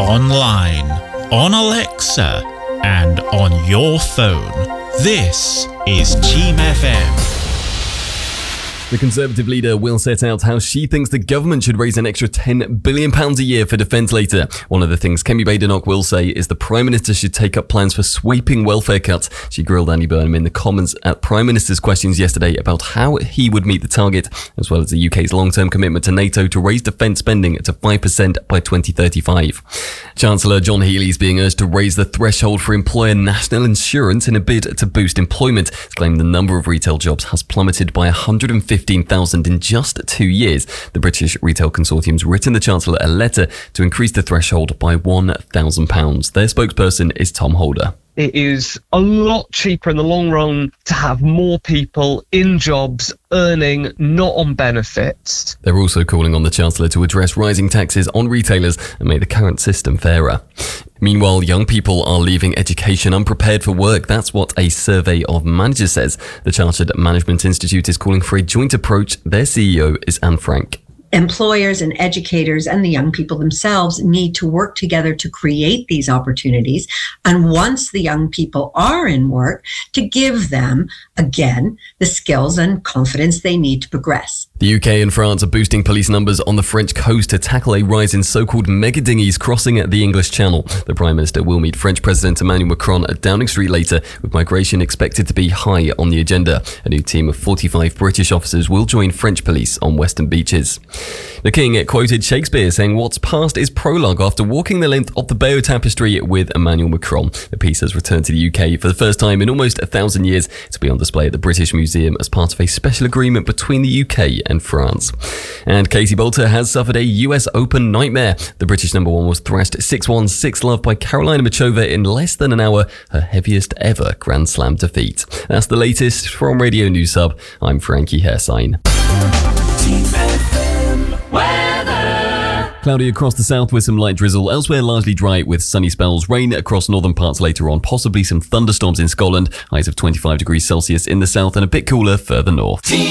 online, on Alexa, and on your phone. This is Team FM. The Conservative leader will set out how she thinks the government should raise an extra £10 billion a year for defence later. One of the things Kemi Badenoch will say is the Prime Minister should take up plans for sweeping welfare cuts. She grilled Andy Burnham in the Commons at Prime Minister's questions yesterday about how he would meet the target, as well as the UK's long-term commitment to NATO to raise defence spending to 5% by 2035. Chancellor John Healey is being urged to raise the threshold for employer national insurance in a bid to boost employment. He's claimed the number of retail jobs has plummeted by 115,000 in just 2 years. The British Retail Consortium's written the Chancellor a letter to increase the threshold by £1,000. Their spokesperson is Tom Holder. It is a lot cheaper in the long run to have more people in jobs earning, not on benefits. They're also calling on the Chancellor to address rising taxes on retailers and make the current system fairer. Meanwhile, young people are leaving education unprepared for work. That's what a survey of managers says. The Chartered Management Institute is calling for a joint approach. Their CEO is Anne Frank. Employers and educators and the young people themselves need to work together to create these opportunities. And once the young people are in work, to give them, again, the skills and confidence they need to progress. The UK and France are boosting police numbers on the French coast to tackle a rise in so-called mega dinghies crossing the English Channel. The Prime Minister will meet French President Emmanuel Macron at Downing Street later, with migration expected to be high on the agenda. A new team of 45 British officers will join French police on western beaches. The King quoted Shakespeare saying what's past is prologue after walking the length of the Bayeux Tapestry with Emmanuel Macron. The piece has returned to the UK for the first time in almost 1,000 years to be on display at the British Museum as part of a special agreement between the UK and France. And Katie Boulter has suffered a US Open nightmare. The British number one was thrashed 6-1, 6-love by Karolina Muchova in less than an hour, her heaviest ever Grand Slam defeat. That's the latest from Radio News Hub. I'm Frankie Hairsign. Cloudy across the south with some light drizzle. Elsewhere largely dry with sunny spells. Rain across northern parts later on. Possibly some thunderstorms in Scotland. Highs of 25 degrees Celsius in the south and a bit cooler further north.